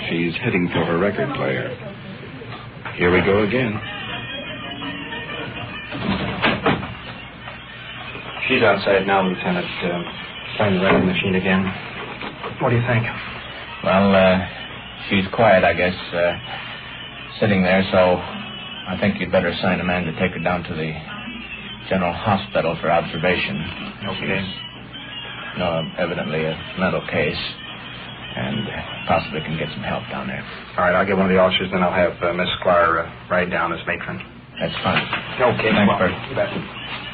She's heading for her record player. Here we go again. She's outside now, Lieutenant. Playing the record machine again. What do you think? Well, she's quiet, I guess, sitting there, so I think you'd better assign a man to take her down to the General Hospital for observation. Okay. She's, evidently a mental case, and possibly can get some help down there. All right, I'll get one of the officers, then I'll have Miss Squire ride down as matron. That's fine. Okay, Thanks, well, Bert. you bet.